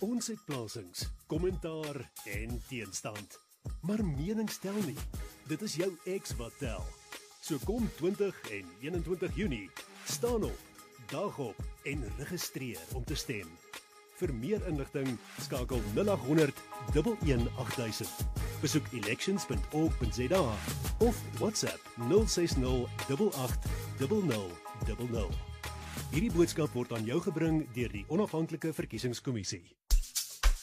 Ons het plasings, kommentaar en teenstand. Maar menings tel nie. Dit is jou ex wat tel. So kom 20 en 21 Junie, staan op, daag op en registreer om te stem. Vir meer inligting skakel 0800 11800. Besoek elections.org.za of WhatsApp 060 88 0000. Hierdie boodskap word aan jou gebring deur die Onafhanklike Verkiesingskommissie.